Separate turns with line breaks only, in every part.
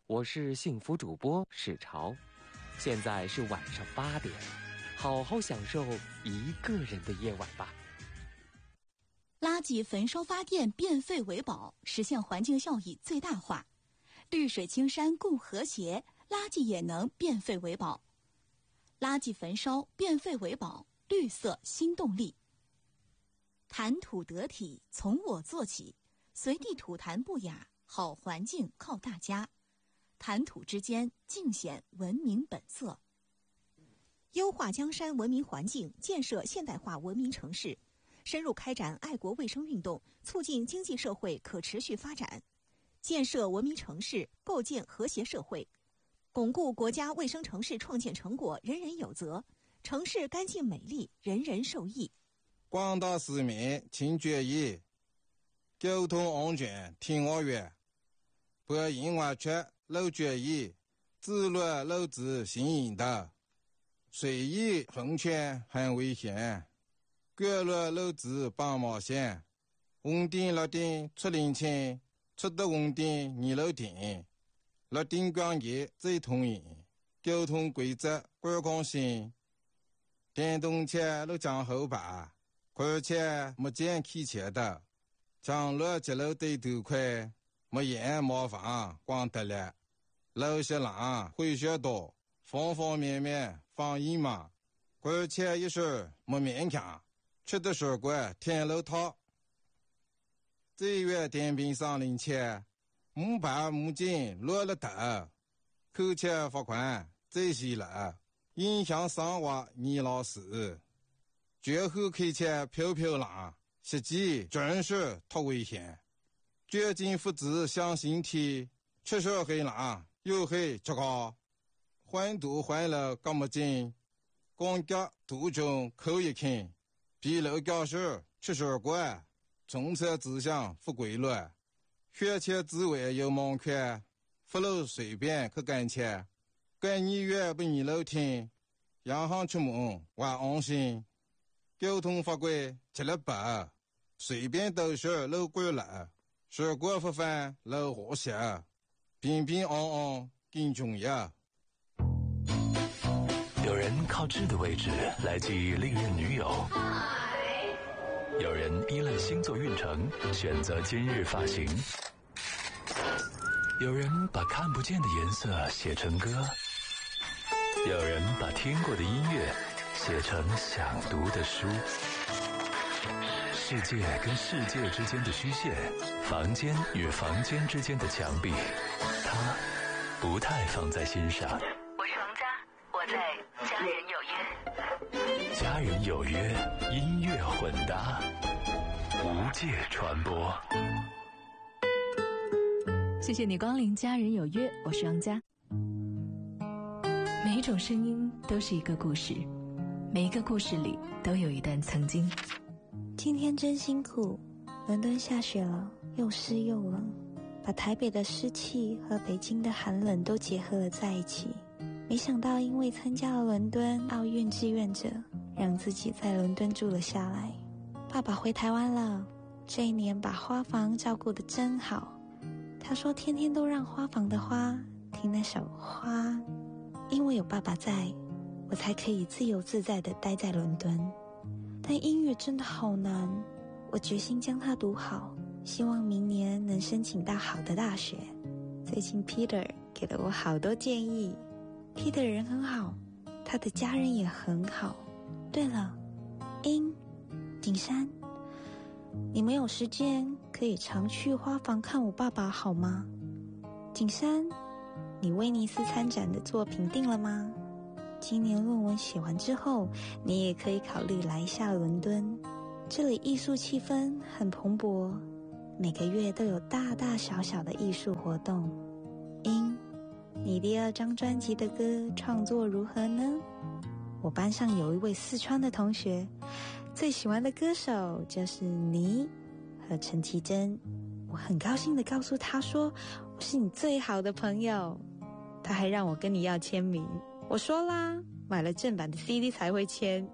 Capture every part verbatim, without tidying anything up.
我是幸福主播史潮，现在是晚上八点，好好享受一个人的夜晚吧。
垃圾焚烧发电，变废为宝，实现环境效益最大化。绿水青山共和谐，垃圾也能变废为宝。垃圾焚烧，变废为宝，绿色新动力。谈吐得体，从我做起，随地吐痰不雅，好环境靠大家。谈吐之间，尽显文明本色。优化江山文明环境，建设现代化文明城市，深入开展爱国卫生运动，促进经济社会可持续发展，建设文明城市，构建和谐社会，巩固国家卫生城市创建成果人人有责，城市干净美丽，人人受益。
广大市民请注意，交通安全听我话，不因为缺漏注意，自律漏子行引导，随意横穿很危险，过路漏子帮忙线，红灯绿灯出领清，出得红灯你漏停，绿灯光节最通行，交通规则观光性，电动车路将后排，而且没见汽车的，将路节路对头快，没眼麻烦光得了，路些浪会学多，方方面面防疫嘛，而且一是没勉强，吃的水果天路套，这月电瓶上领钱，木牌木镜落了头，扣钱罚款这些了，影响生活你老师。绝后开车飘飘浪，实际真是太危险。绝境复制向心体，吃手黑浪又黑这个，环堵环了干么劲？公家途中扣一看，比楼教室吃水果，从车指向不规律，学前之外有门槛，不漏随便去干切，干你越不你漏听，洋行出门我安心。交通法规吃了白，随便都是漏规了，水果不犯漏和谐，平平安安更重要。
有人靠智的位置来记忆历任女友，有人依赖星座运程选择今日发型，有人把看不见的颜色写成歌，有人把听过的音乐写成想读的书。世界跟世界之间的虚线，房间与房间之间的墙壁，他不太放在心上。
我是王佳，我在家人有约。
家人有约，音乐混搭，无界传播。
谢谢你光临家人有约，我是王佳。每一种声音都是一个故事，每一个故事里都有一段曾经。
今天真辛苦，伦敦下雪了，又湿又冷，把台北的湿气和北京的寒冷都结合了在一起。没想到因为参加了伦敦奥运志愿者，让自己在伦敦住了下来。爸爸回台湾了，这一年把花房照顾得真好。他说天天都让花房的花听那首花，因为有爸爸在，我才可以自由自在地待在伦敦。但音乐真的好难，我决心将它读好，希望明年能申请到好的大学。最近 Peter 给了我好多建议， Peter 人很好，他的家人也很好。对了，英、景山，你们有时间可以常去花房看我爸爸好吗？景山，你威尼斯参展的作品定了吗？今年论文写完之后，你也可以考虑来一下伦敦，这里艺术气氛很蓬勃，每个月都有大大小小的艺术活动。英，你第二张专辑的歌创作如何呢？我班上有一位四川的同学，最喜欢的歌手就是你和陈绮贞，我很高兴地告诉他说我是你最好的朋友，他还让我跟你要签名。我说啦，买了正版的 C D 才会签。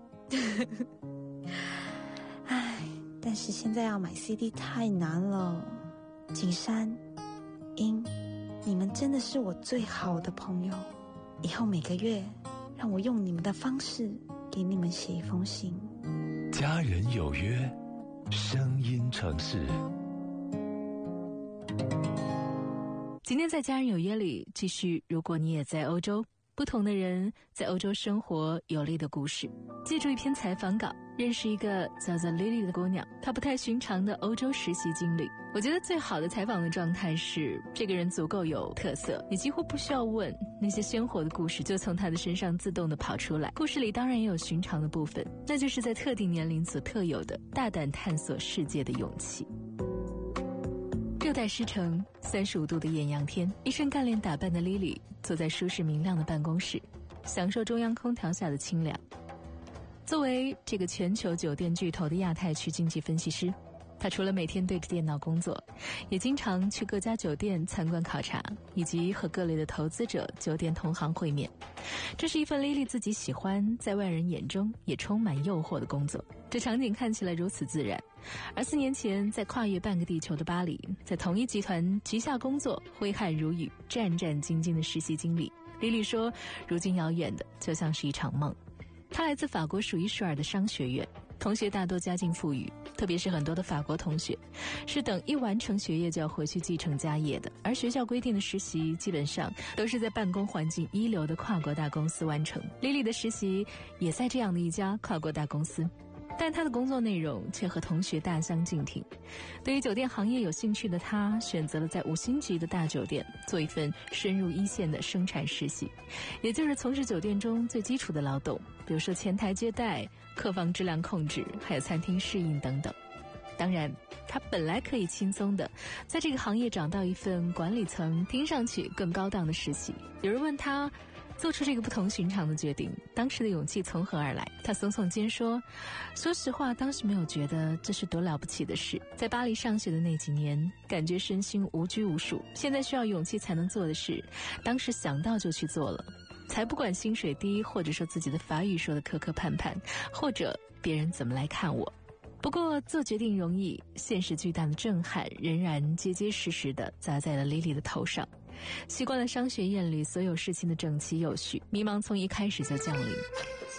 唉，但是现在要买 C D 太难了。景山、英， 你们真的是我最好的朋友。以后每个月，让我用你们的方式给你们写一封信。
家人有约，声音城市。
今天在家人有约里继续，如果你也在欧洲，不同的人在欧洲生活有力的故事。借助一篇采访稿，认识一个叫做 Lily 的姑娘，她不太寻常的欧洲实习经历。我觉得最好的采访的状态是，这个人足够有特色，你几乎不需要问，那些鲜活的故事就从她的身上自动的跑出来。故事里当然也有寻常的部分，那就是在特定年龄所特有的大胆探索世界的勇气。热带湿城，三十五度的艳阳天，一身干练打扮的 Lily 坐在舒适明亮的办公室，享受中央空调下的清凉。作为这个全球酒店巨头的亚太区经济分析师，他除了每天对着电脑工作，也经常去各家酒店参观考察，以及和各类的投资者、酒店同行会面。这是一份 Lily 自己喜欢，在外人眼中也充满诱惑的工作。这场景看起来如此自然，而四年前在跨越半个地球的巴黎，在同一集团旗下工作，挥汗如雨、战战兢兢的实习经历，Lily说，如今遥远的就像是一场梦。她来自法国数一数二的商学院，同学大多家境富裕，特别是很多的法国同学是等一完成学业就要回去继承家业的，而学校规定的实习基本上都是在办公环境一流的跨国大公司完成。 Lily 的实习也在这样的一家跨国大公司，但他的工作内容却和同学大相径庭。对于酒店行业有兴趣的他，选择了在五星级的大酒店做一份深入一线的生产实习，也就是从事酒店中最基础的劳动，比如说前台接待、客房质量控制，还有餐厅适应等等。当然，他本来可以轻松的在这个行业找到一份管理层听上去更高档的实习。有人问他做出这个不同寻常的决定，当时的勇气从何而来？他耸耸肩说，说实话，当时没有觉得这是多了不起的事。在巴黎上学的那几年，感觉身心无拘无束，现在需要勇气才能做的事，当时想到就去做了，才不管薪水低，或者说自己的法语说的磕磕绊绊，或者别人怎么来看我。不过做决定容易，现实巨大的震撼仍然结结实实地砸在了 Lily 的头上。习惯了商学院里所有事情的整齐有序，迷茫从一开始就降临。